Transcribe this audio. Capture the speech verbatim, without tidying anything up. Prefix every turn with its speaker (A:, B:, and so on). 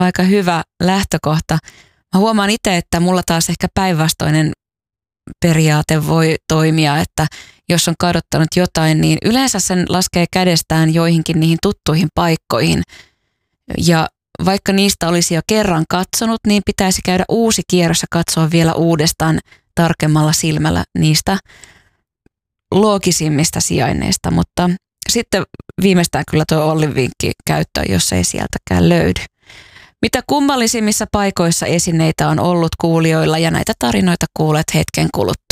A: aika hyvä lähtökohta. Mä huomaan itse, että mulla taas ehkä päinvastoinen periaate voi toimia, että jos on kadottanut jotain, niin yleensä sen laskee kädestään joihinkin niihin tuttuihin paikkoihin. Ja vaikka niistä olisi jo kerran katsonut, niin pitäisi käydä uusi kierros ja katsoa vielä uudestaan tarkemmalla silmällä niistä loogisimmista sijainneista. Mutta sitten viimeistään kyllä tuo Ollin vinkki käyttöön, jos ei sieltäkään löydy. Mitä kummallisimmissa paikoissa esineitä on ollut kuulijoilla ja näitä tarinoita kuulet hetken kuluttua.